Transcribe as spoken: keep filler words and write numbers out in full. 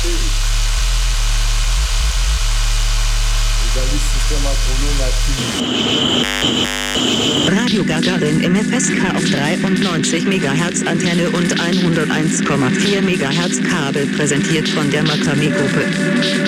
Radio Gagarin im F S K auf dreiundneunzig Megahertz Antenne und hunderteins Komma vier Megahertz Kabel, präsentiert von der Makami Gruppe.